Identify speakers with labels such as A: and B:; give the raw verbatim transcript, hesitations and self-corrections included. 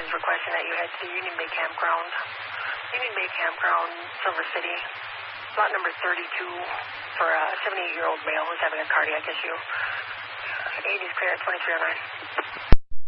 A: is requesting that you head to Union Bay Campground. Union Bay Campground, Silver City. Lot number thirty-two for a seventy-eight-year-old male who's having a cardiac issue. eighty is clear at twenty-three oh nine.